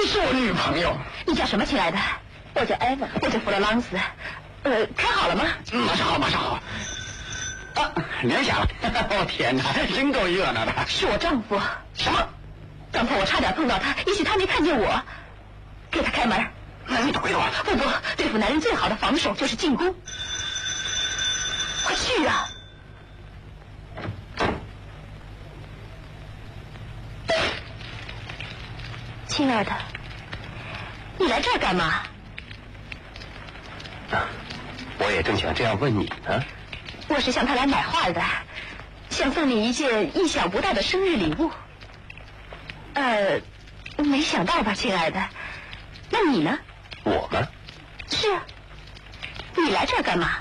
不是我女朋友。 你叫什么，亲爱的？我叫艾娃，我叫弗洛朗斯。开好了吗？ 马上好，马上好。啊，铃响了！哦天哪，真够热闹的。 是我丈夫。 什么？ 刚才我差点碰到他，也许他没看见我。给他开门。 那你躲一躲。 不，对付男人最好的防守就是进攻。快去啊！亲爱的，你来这儿干嘛？ 我也正想这样问你呢。 我是向他来买画的，想送你一件意想不到的生日礼物。没想到吧，亲爱的？那你呢？ 我吗？ 是啊，你来这儿干嘛？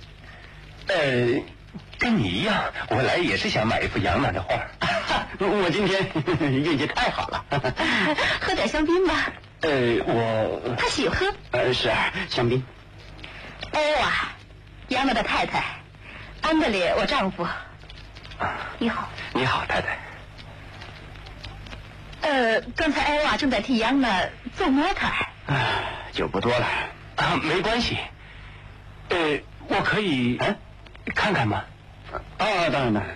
跟你一样，我来也是想买一幅杨娜的画。我今天运气太好了。 喝点香槟吧。 他喜欢喝。 是香槟。 欧啊，杨娜的太太，安德烈，我丈夫。你好。 你好，太太。 刚才艾娃正在替杨娜做模特。 就不多了。没关系。我可以看看吗？当然了。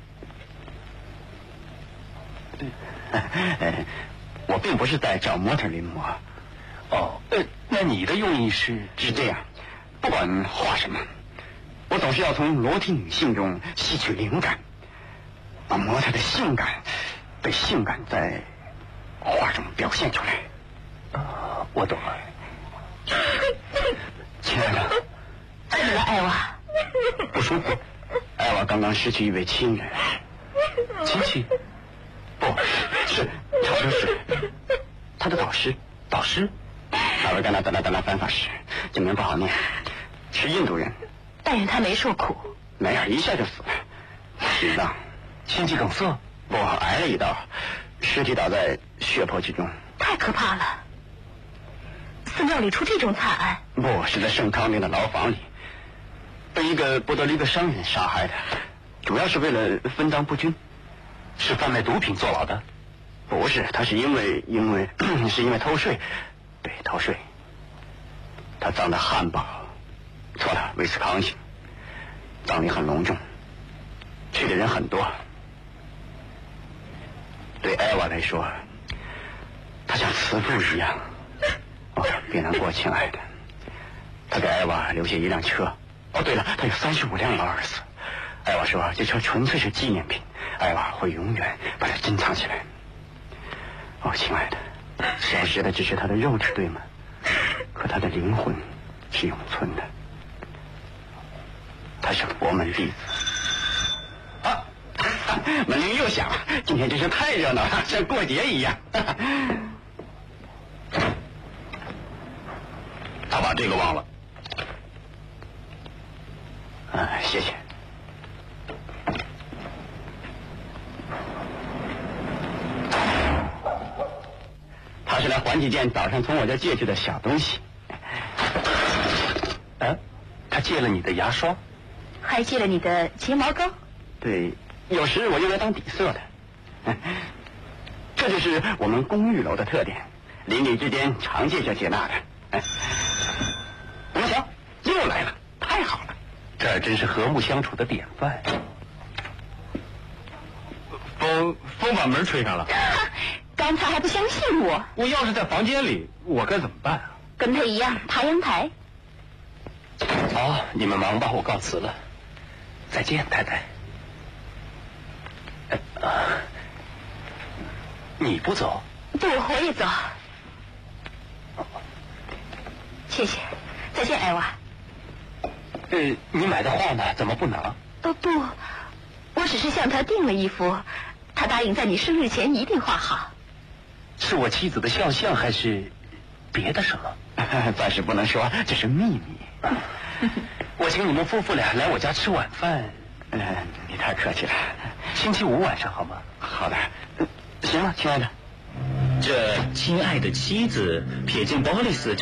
我并不是在找模特临摹。哦，那你的用意是这样，不管画什么，我总是要从裸体女性中吸取灵感，把模特的性感被性感在画中表现出来。我懂了。亲爱的。 怎么了，艾娃？ 不舒服。艾娃刚刚失去一位亲人。亲戚？不是，他说是他的导师。导师？那位在那翻法师，这名不好念，是印度人。 但愿他没受苦。 没有，一下就死了，心脏，心肌梗塞。不，挨了一刀，尸体倒在血泊之中。 太可怕了！寺庙里出这种惨案？ 不，是在圣康定的牢房里，被一个波多黎各商人杀害的，主要是为了分赃不均。是贩卖毒品坐牢的？不是，他是因为偷税。对，偷税。他葬在汉堡，错了，威斯康星。葬礼很隆重，去的人很多。对艾娃来说，他像慈父一样。别难过，亲爱的。他给艾娃留下一辆车。对了，他有35辆劳尔斯。艾娃说这车纯粹是纪念品，艾娃会永远把它珍藏起来。亲爱的，消失的只是他的肉体，对吗？可他的灵魂是永存的。他是佛门弟子。门铃又响了，今天真是太热闹了，像过节一样。他把这个忘了。谢谢。他是来还几件早上从我这借去的小东西。他借了你的牙刷， 还借了你的睫毛膏。对， 有时我用来当底色的。这就是我们公寓楼的特点，邻里之间常借这借那的。我们瞧，又来了，太好了，这儿真是和睦相处的典范。风把门吹上了。 刚才还不相信我。 我要是在房间里，我该怎么办啊？ 跟他一样爬阳台。 好，你们忙吧，我告辞了。再见，太太。你不走？ 不，我也走。谢谢，再见，艾娃。 你买的画呢？怎么不拿？ 不，我只是向他订了一幅，他答应在你生日前一定画好。 是我妻子的肖像，还是别的什么？暂时不能说，这是秘密。我请你们夫妇俩来我家吃晚饭。你太客气了。星期五晚上好吗？好的。行了，亲爱的。 这亲爱的妻子瞥见鲍里斯